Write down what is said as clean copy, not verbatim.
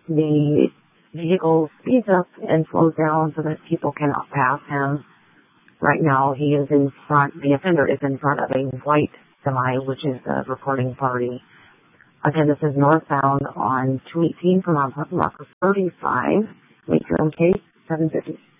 The vehicle speeds up and slows down so that people cannot pass him. Right now, he is in front, the offender is in front of a white semi, which is the reporting party. Again, this is northbound on 218 from Rockers 35. Wait, your own case, 750.